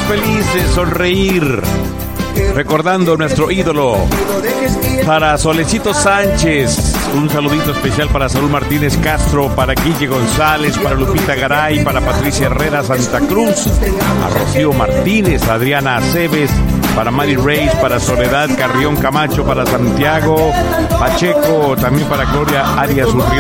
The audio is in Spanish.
felices, sonreír, recordando a nuestro ídolo. Para Solecito Sánchez, un saludito especial para Saúl Martínez Castro, para Guille González, para Lupita Garay, para Patricia Herrera Santa Cruz, a Rocío Martínez, a Adriana Aceves, para Mary Reyes, para Soledad Carrión Camacho, para Santiago Pacheco, también para Gloria Arias Urriol.